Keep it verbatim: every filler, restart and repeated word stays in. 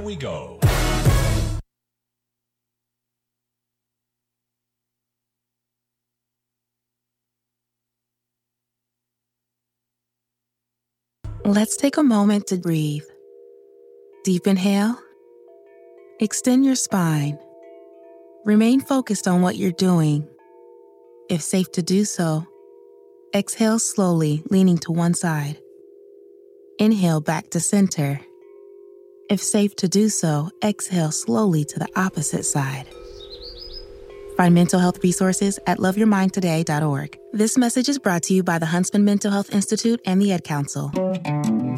we go. Let's take a moment to breathe. Deep inhale. Extend your spine. Remain focused on what you're doing. If safe to do so, exhale slowly, leaning to one side. Inhale back to center. If safe to do so, exhale slowly to the opposite side. Find mental health resources at love your mind today dot org. This message is brought to you by the Huntsman Mental Health Institute and the Ad Council.